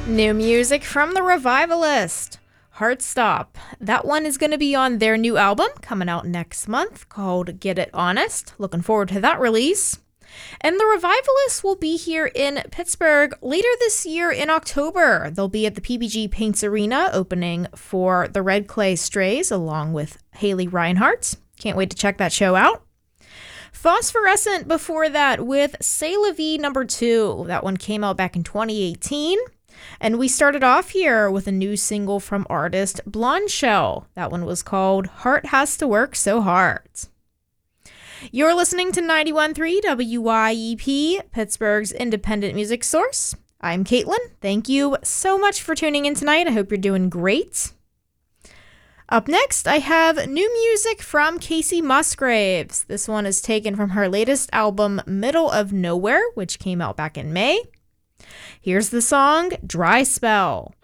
New music from the Revivalist. Heartstop. That one is going to be on their new album coming out next month called Get It Honest. Looking forward to that release. And the Revivalists will be here in Pittsburgh later this year in October. They'll be at the PPG Paints Arena opening for the Red Clay Strays along with Haley Reinhardt. Can't wait to check that show out. Phosphorescent before that with C'est La Vie number 2. That one came out back in 2018. And we started off here with a new single from artist Blonde Shell. That one was called Heart Has to Work So Hard. You're listening to 91.3 WYEP, Pittsburgh's independent music source. I'm Caitlin. Thank you so much for tuning in tonight. I hope you're doing great. Up next, I have new music from Kacey Musgraves. This one is taken from her latest album, Middle of Nowhere, which came out back in May. Here's the song, Dry Spell.